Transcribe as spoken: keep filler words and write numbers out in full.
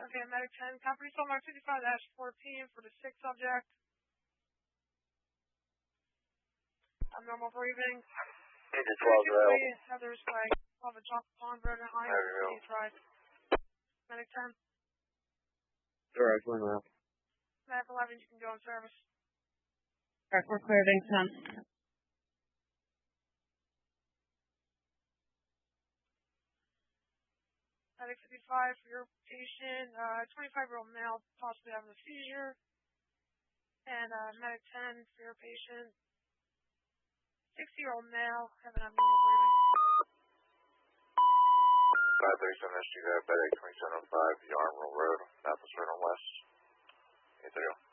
Okay, medic ten, company Somar fifty-five dash fourteen for the sixth subject. Abnormal breathing. Need to twelve rail. Heather's flag. twelve and chocolate pond, Vernon Hines, sixty-eight drive. Medic ten. Sure, I can now. Medic eleven, you can go on service. Alright, we're clear, thanks, ten. Medic fifty-five for your patient, uh, twenty-five-year-old male, possibly having a seizure. And uh, medic ten for your patient, sixty-year-old male, having abnormal breathing. five thirty-seven S G diabetic, twenty-seven oh five, Yarnville Road, Southwest Vernon West. eight thirty.